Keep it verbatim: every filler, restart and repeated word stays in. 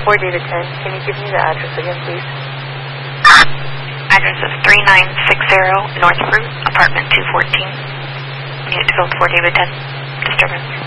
four David ten. Can you give me the address again, please? Address is three nine six zero North Route, apartment two fourteen. Unit to code four David ten. Disturbance.